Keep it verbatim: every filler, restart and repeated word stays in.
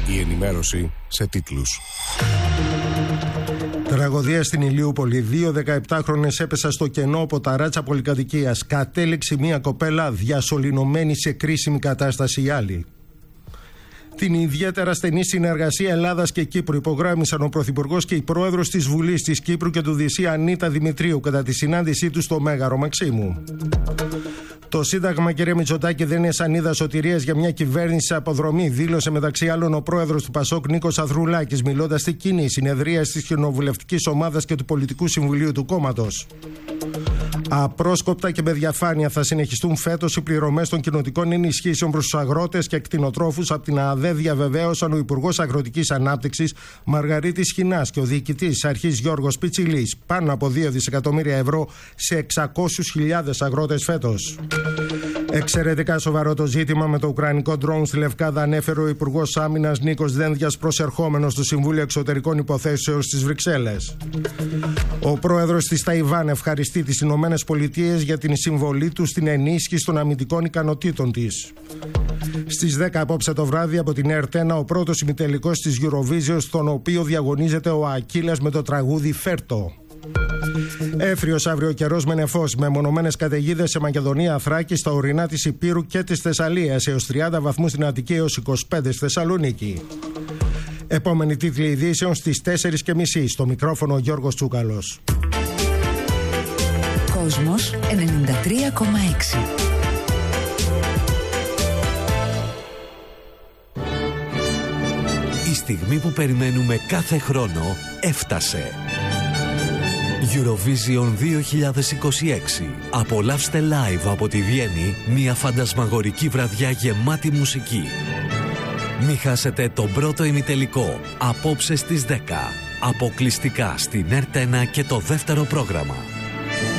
Η ενημέρωση σε τίτλους. Τραγωδία στην Ηλιούπολη. Δύο δεκαεπτάχρονες έπεσαν στο κενό από ταράτσα πολυκατοικίας. Κατέληξε μία κοπέλα διασωληνωμένη σε κρίσιμη κατάσταση η άλλη. Την ιδιαίτερα στενή συνεργασία Ελλάδας και Κύπρου υπογράμμισαν ο Πρωθυπουργός και η Πρόεδρος της Βουλής της Κύπρου και του Δυσσή Ανίτα Δημητρίου κατά τη συνάντησή τους στο Μέγαρο Μαξίμου. Το Σύνταγμα, κύριε Μητσοτάκη, δεν είναι σανίδα σωτηρίας για μια κυβέρνηση σε αποδρομή, δήλωσε μεταξύ άλλων ο πρόεδρος του Πασόκ Νίκος Ανδρουλάκης, μιλώντας στην κοινή συνεδρίαση της κοινοβουλευτικής ομάδας και του Πολιτικού Συμβουλίου του κόμματος. Απρόσκοπτα και με διαφάνεια θα συνεχιστούν φέτος οι πληρωμές των κοινοτικών ενισχύσεων προς τους αγρότες και κτηνοτρόφους από την ΑΔΕ, διαβεβαίωσαν ο Υπουργός Αγροτικής Ανάπτυξης Μαργαρίτης Χινάς και ο Διοικητής της Αρχής Γιώργος Πιτσιλής. Πάνω από δύο δισεκατομμύρια ευρώ σε εξακόσιες χιλιάδες αγρότες φέτος. Εξαιρετικά σοβαρό το ζήτημα με το ουκρανικό ντρόουν στη Λευκάδα, ανέφερε ο Υπουργός Άμυνας Νίκος Δένδιας, προσερχόμενος στο Συμβούλιο Εξωτερικών Υποθέσεων στις Βρυξέλλες. Ο πρόεδρος της Ταϊβάν ευχαριστεί τις Ηνωμένες Πολιτείες για την συμβολή του στην ενίσχυση των αμυντικών ικανοτήτων της. Στις δέκα απόψε το βράδυ από την ΕΡΤ-ένα ο πρώτος ημιτελικός της Eurovision, στον οποίο διαγωνίζεται ο Ακύλας με το τραγούδι Φέρτο. Έφριος αύριο καιρός με νεφός, με μονομένες καταιγίδες σε Μακεδονία, Θράκη, στα ορεινά της Υπήρου και της Θεσσαλίας, έως τριάντα βαθμούς στην Αττική, έως είκοσι πέντε στη Θεσσαλονίκη. Επόμενη τίτλη ειδήσεων στις τέσσερις και μισή. Στο μικρόφωνο ο Γιώργος Τσούκαλος. Κόσμος ενενήντα τρία κόμμα έξι. Η στιγμή που περιμένουμε κάθε χρόνο έφτασε. Eurovision δύο χιλιάδες είκοσι έξι. Απολαύστε live από τη Βιέννη μια φαντασμαγορική βραδιά γεμάτη μουσική. Μη χάσετε τον πρώτο ημιτελικό απόψε στις δέκα. Αποκλειστικά στην ΕΡΤ-ένα και το δεύτερο πρόγραμμα.